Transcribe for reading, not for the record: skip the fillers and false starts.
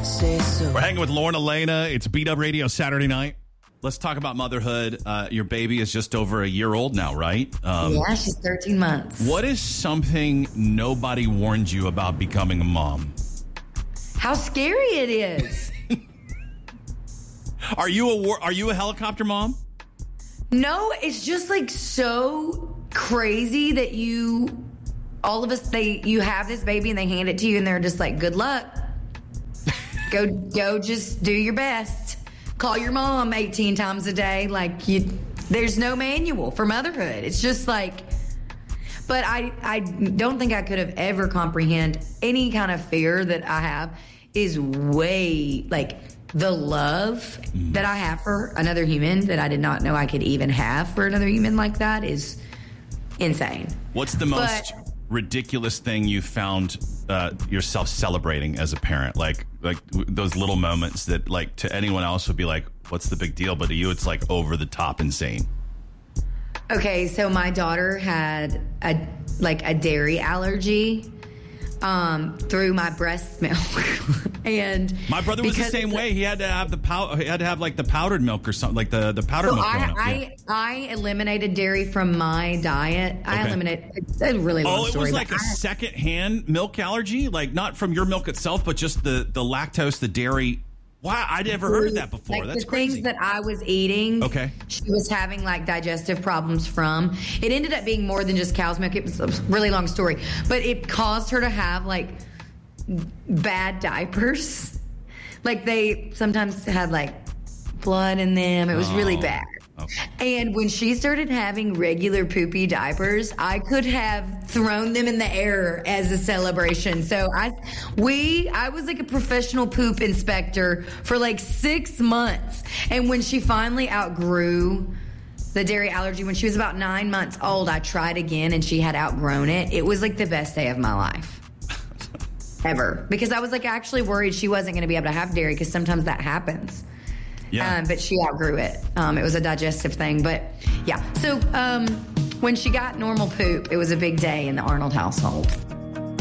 Say so. We're hanging with Lauren Elena. It's Beat Up Radio Saturday night. Let's talk about motherhood. Your baby is just over a year old now, right? Yeah, she's 13 months. What is something nobody warned you about becoming a mom? How scary it is. Are you a helicopter mom? No, it's just like so crazy that you have this baby and they hand it to you and they're just like, good luck. Go just do your best. Call your mom 18 times a day. There's no manual for motherhood. It's just like, but I don't think I could have ever comprehend any kind of fear that I have is way the love that I have for another human that I did not know I could even have for another human like that is insane. What's the most ridiculous thing you found yourself celebrating as a parent? Like those little moments that to anyone else would be like, what's the big deal? But to you, it's like over the top insane. Okay, so my daughter had a dairy allergy through my breast milk. And my brother was the same way. He had to have the powdered milk or something, like the powdered milk. I eliminated dairy from my diet. Okay. I eliminated. It's a really long story. Oh, it was like a secondhand milk allergy, not from your milk itself, but just the lactose, the dairy. Wow, I'd never heard of that before. That's crazy. Things that I was eating, she was having digestive problems from. It ended up being more than just cow's milk. It was a really long story, but it caused her to have bad diapers. They sometimes had blood in them. It was really bad. Okay. And when she started having regular poopy diapers, I could have thrown them in the air as a celebration. So I was like a professional poop inspector for 6 months. And when she finally outgrew the dairy allergy, when she was about 9 months old, I tried again and she had outgrown it. It was the best day of my life. Ever. Because I was actually worried she wasn't going to be able to have dairy because sometimes that happens. Yeah. But she outgrew it. It was a digestive thing. But yeah. So when she got normal poop, it was a big day in the Arnold household.